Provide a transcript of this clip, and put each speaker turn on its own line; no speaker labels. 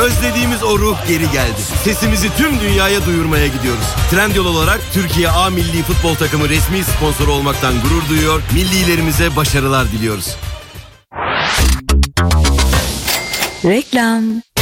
Özlediğimiz o ruh geri geldi. Sesimizi tüm dünyaya duyurmaya gidiyoruz. Trendyol olarak Türkiye A Milli Futbol Takımı resmi sponsoru olmaktan gurur duyuyor. Millilerimize başarılar diliyoruz.
Reklam.